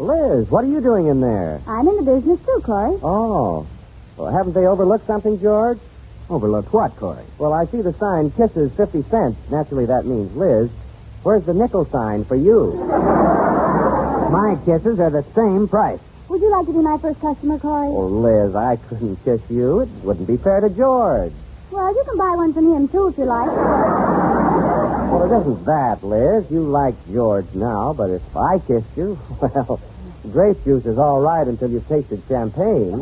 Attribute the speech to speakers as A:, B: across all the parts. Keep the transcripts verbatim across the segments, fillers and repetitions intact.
A: Liz, what are you doing in there?
B: I'm in the business too, Corey.
A: Oh. Well, haven't they overlooked something, George?
C: Overlooked what, Corey?
A: Well, I see the sign, Kisses, fifty cents. Naturally, that means Liz. Where's the nickel sign for you?
C: My kisses are the same price.
B: Would you like to be my first customer, Corey?
A: Oh, Liz, I couldn't kiss you. It wouldn't be fair to George.
B: Well, you can buy one from him, too, if you like.
A: Well, it isn't that, Liz. You like George now, but if I kissed you, well, grape juice is all right until you've tasted champagne.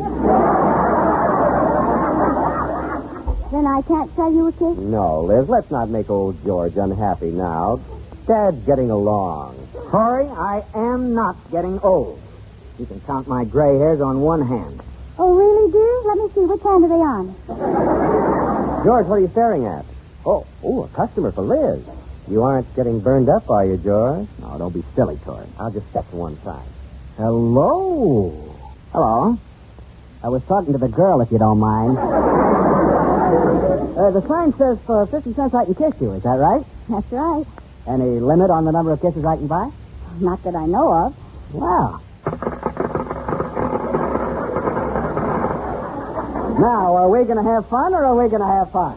B: Then I can't sell you a kiss?
A: No, Liz, let's not make old George unhappy now. Dad's getting along.
C: Corey, I am not getting old. You can count my gray hairs on one hand.
B: Oh, really, dear? Let me see. Which hand are they on?
A: George, what are you staring at? Oh, oh, a customer for Liz. You aren't getting burned up, are you, George?
C: No, don't be silly, Corey.
A: I'll just step to one side.
C: Hello. Hello. I was talking to the girl, if you don't mind. uh, the sign says for fifty cents I can kiss you. Is that right?
B: That's right.
C: Any limit on the number of kisses I can buy?
B: Not that I know of.
C: Well. Now, are we going to have fun or are we going to have fun?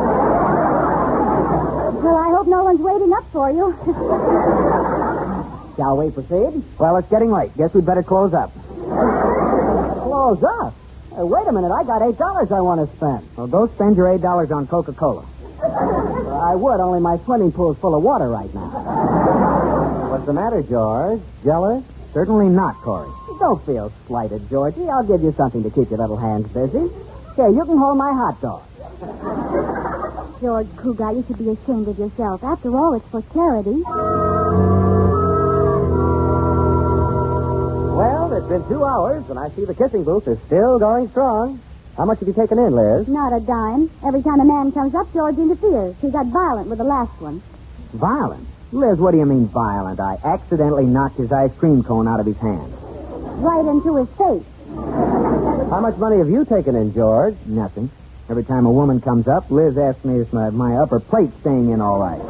B: Well, I hope no one's waiting up for you.
C: Shall we proceed? Well, it's getting late. Guess we'd better close up. Close up? Uh, wait a minute. I got eight dollars I want to spend. Well, go spend your eight dollars on Coca-Cola. uh, I would, only my swimming pool's full of water right now.
A: What's the matter, George? Jealous?
C: Certainly not, Corey. Don't feel slighted, Georgie. I'll give you something to keep your little hands busy. Here, you can hold my hot dog.
B: George Cougar, you should be ashamed of yourself. After all, it's for charity.
A: Well, it's been two hours, and I see the kissing booth is still going strong. How much have you taken in, Liz?
B: Not a dime. Every time a man comes up, George interferes. He got violent with the last one.
C: Violent? Liz, what do you mean violent? I accidentally knocked his ice cream cone out of his hand.
B: Right into his face.
A: How much money have you taken in, George?
C: Nothing. Every time a woman comes up, Liz asks me if my, my upper plate's staying in all right.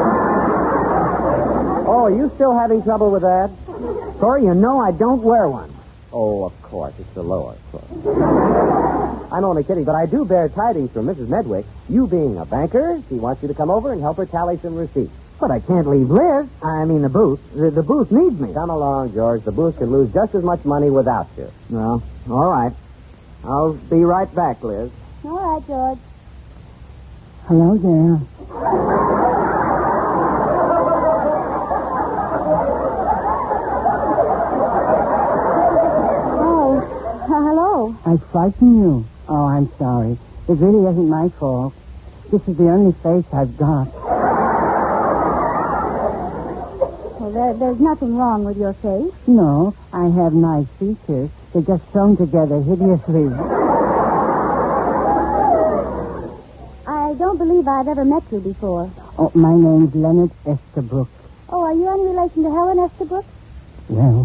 A: Oh, are you still having trouble with that?
C: Corey, you know I don't wear one.
A: Oh, of course. It's the lower clothes. I'm only kidding, but I do bear tidings from Missus Medwick. You being a banker, she wants you to come over and help her tally some receipts.
C: But I can't leave Liz. I mean, the booth. The, the booth needs me.
A: Come along, George. The booth could lose just as much money without you.
C: Well, all right. I'll be right back, Liz.
B: All right, George.
C: Hello there.
B: Oh, uh, hello.
D: I frightened you. Oh, I'm sorry. It really isn't my fault. This is the only face I've got.
B: Well, there, there's nothing wrong with your face.
D: No, I have nice features. They're just sewn together hideously.
B: I don't believe I've ever met you before.
D: Oh, my name's Leonard Estabrook.
B: Oh, are you any relation to Helen Estabrook?
D: Well,